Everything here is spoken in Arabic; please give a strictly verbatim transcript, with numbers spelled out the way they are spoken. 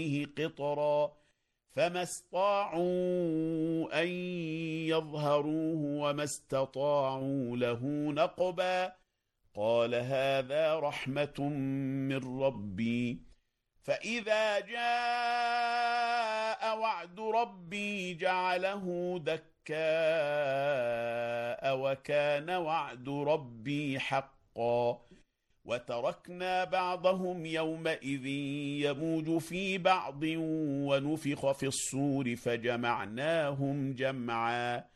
قطرا فما استطاعوا أن يظهروه وما استطاعوا له نقبا قال هذا رحمة من ربي فإذا جاء وعد ربي جعله دكاء وكان وعد ربي حقا وتركنا بعضهم يومئذ يموج في بعض ونفخ في الصور فجمعناهم جمعا